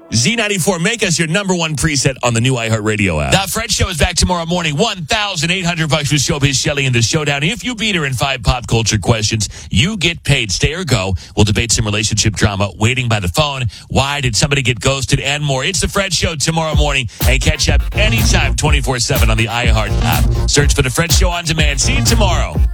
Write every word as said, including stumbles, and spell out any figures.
Z ninety-four, make us your number one preset on the new iHeartRadio app. The Fred Show is back tomorrow morning. one thousand eight hundred bucks with Showbiz Shelley in the showdown. If you beat her in five pop culture questions, you get paid. Stay or go. We'll debate some relationship drama, waiting by the phone. Why did somebody get ghosted, and more. It's the Fred Show tomorrow morning. And catch up anytime, twenty-four seven on the iHeart app. Search for the Fred Show on demand. See you tomorrow.